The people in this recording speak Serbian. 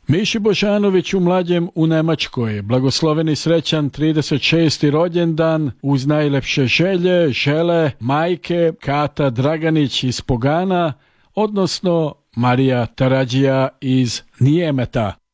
Miši Božanoviću mlađem u Nemačkoj, blagosloveni srećan 36. rođendan, uz najlepše želje, žele majke Kata Draganić iz Pogana, odnosno Marija Taradžija iz Nijemeta.